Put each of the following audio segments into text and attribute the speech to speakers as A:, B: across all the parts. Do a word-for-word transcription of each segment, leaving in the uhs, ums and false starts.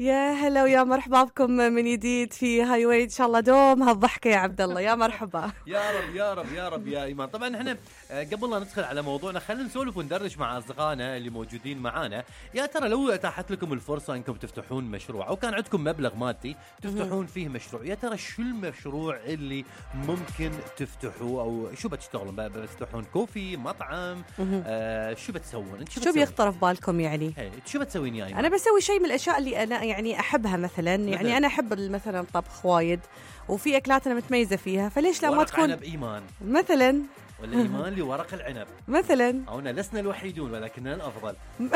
A: يا هلا ويا مرحبا بكم من جديد في هاي واي. ان شاء الله دوم هالضحكه يا عبد الله. يا مرحبا.
B: يا رب يا رب يا رب يا ايمان. طبعا احنا قبل لا ندخل على موضوعنا خلينا نسولف وندردش مع اصدقائنا اللي موجودين معانا. يا ترى لو اتاحت لكم الفرصه انكم تفتحون مشروع او كان عندكم مبلغ مادي تفتحون فيه مشروع، يا ترى شو المشروع اللي ممكن تفتحوه او شو بتشتغلون؟ بتفتحون كوفي، مطعم، آه شو بتسوون؟ انت
A: شو, شو بيخطر في بالكم يعني؟
B: ايه شو بتسوين يا ايمان؟
A: انا بسوي شيء من الاشياء اللي انا يعني احبها مثلا، يعني مثل. انا احب مثلا الطبخ وايد، وفي اكلات انا متميزه فيها، فليش لا ما تكون
B: عنب ايمان
A: مثلا
B: ولا ايمان لورق العنب
A: مثلا؟
B: او لسنا الوحيدون ولكننا الافضل.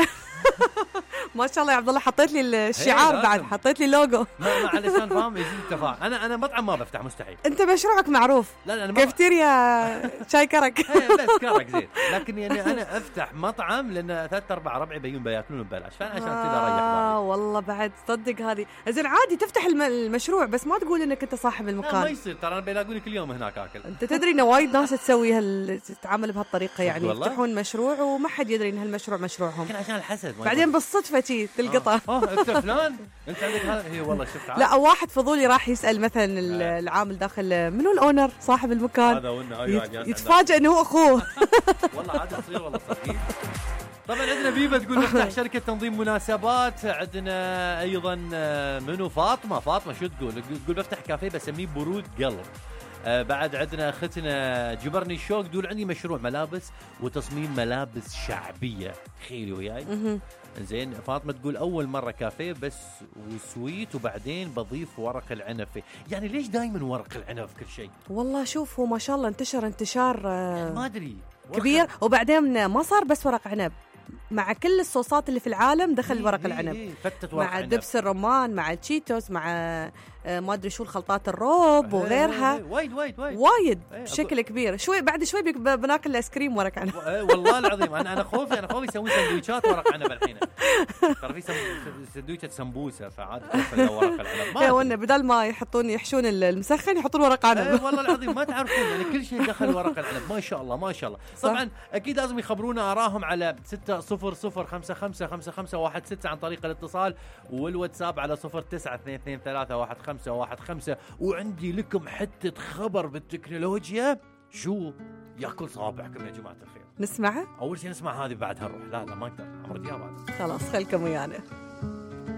A: ما شاء الله يا عبد الله، حطيت لي الشعار بعد، حطيت لي لوجو.
B: ما ما علشان فاهم يزيد التفاعل. انا انا مطعم ما بفتح مستحيل.
A: انت مشروعك معروف.
B: لا لا انا
A: كافتيريا شاي كرك.
B: بس كرك زين، لكن يعني انا افتح مطعم لان ثلاث ارباع ربعي بيجون بياكلون ببلاش، فانا عشان كذا اريح بالي.
A: اه والله بعد تصدق هذه زين عادي تفتح الم... المشروع، بس ما تقول انك انت صاحب المكان.
B: ما يصير، ترى انا بيلاقوني كل يوم هناك اكل.
A: انت تدري ان وايد ناس تسوي هال تتعامل بهالطريقه، يعني يفتحون مشروع وما حد يدري ان هالمشروع مشروعهم،
B: يمكن عشان الحسد.
A: بعدين بالصدفه تي تلقطه.
B: اه انت فلان، انت عندك هذا. هي والله شفت عاد.
A: لا واحد فضولي راح يسال مثلا العامل داخل منو الاونر صاحب المكان،
B: هذا وانه ايوه
A: يتفاجئ انه هو اخوه.
B: والله عاد تصير والله صحيح. طبعا عندنا بيبا تقول نفتح شركه تنظيم مناسبات. عندنا ايضا منو فاطمه فاطمه شو تقول؟ تقول بفتح كافيه بسميه برود قلب. آه بعد عندنا اختنا جبرني الشوق تقول عندي مشروع ملابس وتصميم ملابس شعبيه. خيلي وياي. زين. فاطمه تقول اول مره كافيه بس وسويت وبعدين بضيف ورق العنب فيه. يعني ليش دائما ورق العنب في كل شيء؟
A: والله شوف هو ما شاء الله انتشر انتشار آه
B: ما ادري
A: كبير، وبعدين ما صار بس ورق عنب، مع كل الصوصات اللي في العالم دخل
B: إيه
A: ورق
B: إيه
A: العنب.
B: إيه فتت ورق
A: مع
B: عنب.
A: دبس الرمان، مع التشيتوس، مع آه ما ادري شو الخلطات الروب وغيرها.
B: وايد وايد وايد
A: وايد بشكل كبير. شوي بعد شوي بناكل الايس كريم ورق عنب.
B: والله العظيم انا انا خوفي انا خوفي يسوي سندويشات ورق عنب الحين. ترى في سندويشة سمبوسه فعاد ورق العنب.
A: ما قلنا بدل ما يحطون يحشون المسخن يحطون ورق عنب.
B: والله العظيم ما تعرفون يعني كل شيء دخل ورق العنب. ما شاء الله ما شاء الله. طبعا اكيد لازم يخبرونا آراهم على ستة صفر صفر خمسة خمسة خمسة خمسة واحد ستة عن طريق الاتصال، والواتساب على صفر تسعة اثنين اثنين ثلاثة واحد خمسة واحد خمسة. وعندي لكم حتة خبر بالتكنولوجيا شو ياكل صوابعكم يا جماعة الخير.
A: نسمعه؟
B: أول شيء نسمع هذه بعدها نروح. لا لا ما أقدر عمرو دياب.
A: خلاص خلكم ويانا.